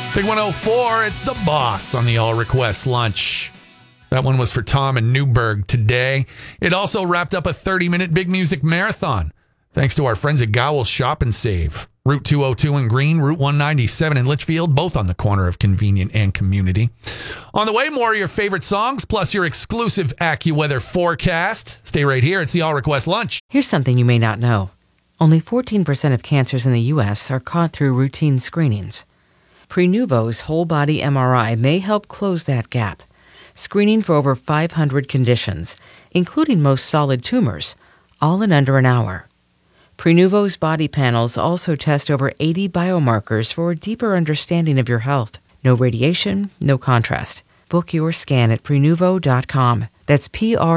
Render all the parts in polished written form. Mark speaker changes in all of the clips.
Speaker 1: Big 104, it's the boss on the All Request Lunch. That one was for Tom in Newburgh today. It also wrapped up a 30-minute Big Music Marathon. Thanks to our friends at Gowell's Shop and Save. Route 202 in Green, Route 197 in Litchfield, both on the corner of convenient and community. On the way, more of your favorite songs, plus your exclusive AccuWeather forecast. Stay right here. It's the All Request Lunch.
Speaker 2: Here's something you may not know. Only 14% of cancers in the U.S. are caught through routine screenings. Prenuvo's whole-body MRI may help close that gap, screening for over 500 conditions, including most solid tumors, all in under an hour. Prenuvo's body panels also test over 80 biomarkers for a deeper understanding of your health. No radiation, no contrast. Book your scan at Prenuvo.com. That's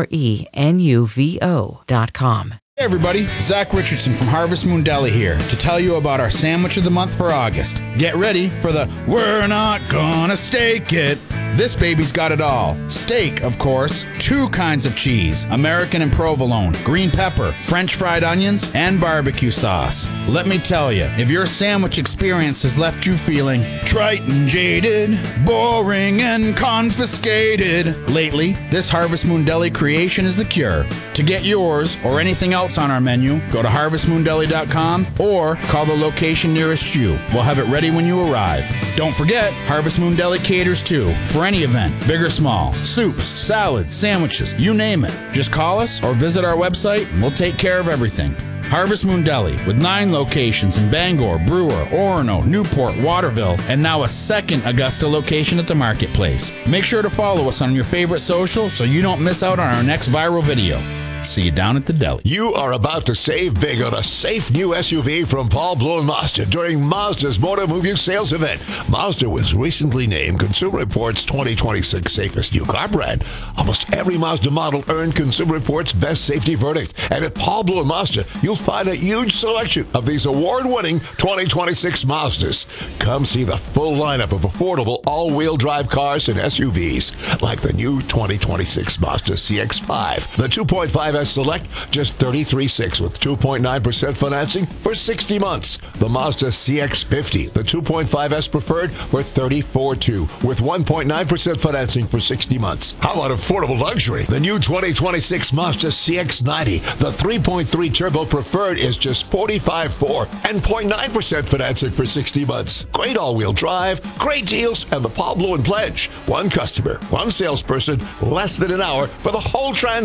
Speaker 2: Prenuvo.com.
Speaker 3: Hey everybody, Zach Richardson from Harvest Moon Deli here to tell you about our sandwich of the month for August. Get ready for the We're Not Gonna Steak It. This baby's got it all. Steak, of course, 2 kinds of cheese, American and provolone, green pepper, French fried onions, and barbecue sauce. Let me tell you, if your sandwich experience has left you feeling trite and jaded, boring and confiscated lately, this Harvest Moon Deli creation is the cure. To get yours or anything else on our menu, go to harvestmoondeli.com or call the location nearest you. We'll have it ready when you arrive. Don't forget, Harvest Moon Deli caters too, for any event, big or small. Soups, salads, sandwiches, you name it. Just call us or visit our website and we'll take care of everything. Harvest Moon Deli, with 9 locations in Bangor, Brewer, Orono, Newport, Waterville, and now a second Augusta location at the Marketplace. Make sure to follow us on your favorite social so you don't miss out on our next viral video. See you down at the deli.
Speaker 4: You are about to save big on a safe new SUV from Paul Blow & Mazda during Mazda's Motor Movie Sales event. Mazda was recently named Consumer Reports 2026 Safest New Car Brand. Almost every Mazda model earned Consumer Reports Best Safety Verdict. And at Paul Blow & Mazda, you'll find a huge selection of these award-winning 2026 Mazdas. Come see the full lineup of affordable all-wheel drive cars and SUVs, like the new 2026 Mazda CX-5, the 2.5 Select, just $33,600 with 2.9% financing for 60 months. The Mazda CX-50, the 2.5S Preferred, for $34,200 with 1.9% financing for 60 months. How about affordable luxury? The new 2026 Mazda CX-90, the 3.3 Turbo Preferred, is just $45,400 and 0.9% financing for 60 months. Great all-wheel drive, great deals, and the Paul Blow & Pledge. One customer, one salesperson, less than an hour for the whole transaction.